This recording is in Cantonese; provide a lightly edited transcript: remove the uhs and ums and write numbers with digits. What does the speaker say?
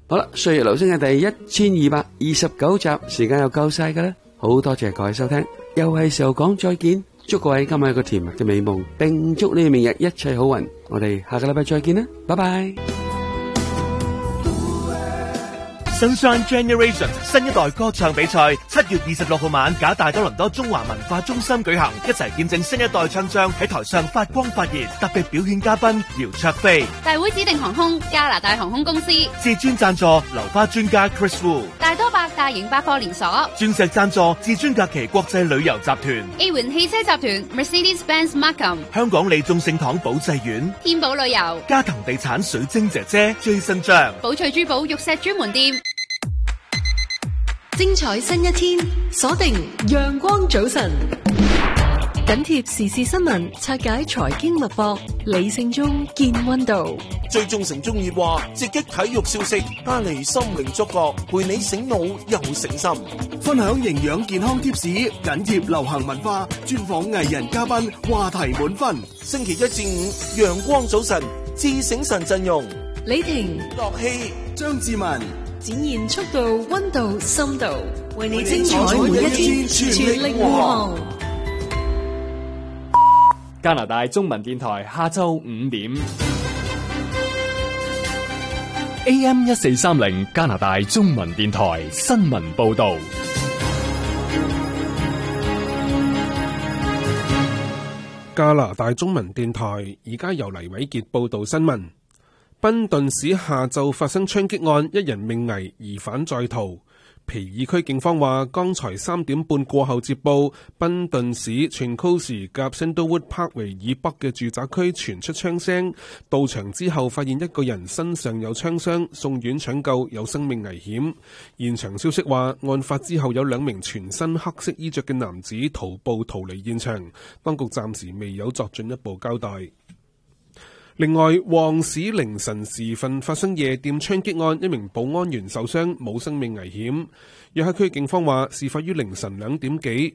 好啦，歲月留聲嘅第1229集，時間又夠晒㗎啦，好多謝各位收聽，又係時候講再見，祝各位今晚有個甜蜜嘅美夢，並祝你明日一切好運，我哋下個禮拜再見啦，拜拜。 Sunshine Generation 新一代歌唱比賽7月26號晚，假大多倫多中華文化中心舉行，一齊見證新一代唱將喺台上發光發熱。特別表演嘉賓姚焯菲， 大會指定航空加拿大航空公司， 至尊贊助流花專家 Chris Wu， 大多百大型百貨連鎖， 鑽石贊助至尊假期國際旅遊集團， A 環汽車集團 Mercedes-Benz Markham， 香港利眾聖堂保濟苑， 天寶旅遊， 嘉騰地產水晶姐姐 Jason 張， 寶翠珠寶玉石專門店。 精彩新一天，鎖定陽光早晨，緊貼時事新聞，拆解財經脈搏，理性中見溫度。 最中誠中意話，直擊體育消息，帶嚟心靈觸覺，陪你醒腦又醒心。 分享營養健康貼士，緊貼流行文化，專訪藝人嘉賓，話題滿分。 星期一至五，陽光早晨，至醒神陣容， 李婷、 樂器、 張志文。 展現速度、溫度、深度，為你精彩每一天，全力護航。 加拿大中文電台下晝5點 AM 1430，加拿大中文電台新聞報道。 加拿大中文電台而家由黎偉傑報道新聞。賓頓市下晝發生槍擊案，一人命危，疑犯在逃。皮爾區警方話，剛才3點半過後接報，賓頓市Chincosi及 Sandalwood Parkway 以北嘅住宅區傳出槍聲。到場之後發現一個人身上有槍傷，送院搶救，有生命危險。現場消息話，案發之後有2名全身黑色衣着嘅男子徒步逃離現場，當局暫時未有作進一步交代。另外，旺市凌晨時分發生夜店槍擊案，一名保安員受傷，冇生命危險。約克區警方話，事發於凌晨2點幾。